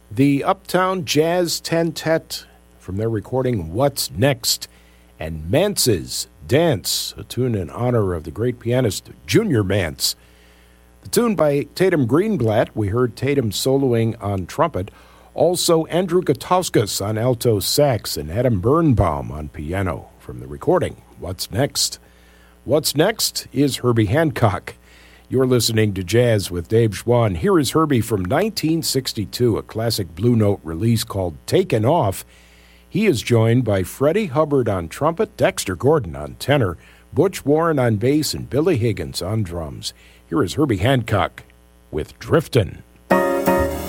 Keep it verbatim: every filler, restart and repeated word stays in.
The Uptown Jazz Tentet from their recording What's Next, and Mance's Dance, a tune in honor of the great pianist Junior Mance. The tune by Tatum Greenblatt, we heard Tatum soloing on trumpet, also Andrew Gutauskas on alto sax and Adam Birnbaum on piano from the recording What's Next. What's Next is Herbie Hancock. You're listening to Jazz with Dave Schwann. Here is Herbie from nineteen sixty-two, a classic Blue Note release called Taken Off. He is joined by Freddie Hubbard on trumpet, Dexter Gordon on tenor, Butch Warren on bass, and Billy Higgins on drums. Here is Herbie Hancock with Driftin'.